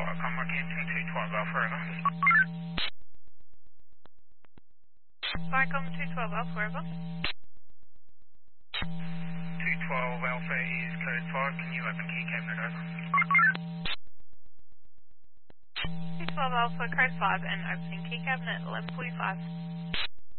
come back in 212 Alpha Forever. Vicom 212 Alpha Forever. 212 Alpha is code 5. Can you open key cabinet over? 212 Alpha code 5 and opening key cabinet 1145.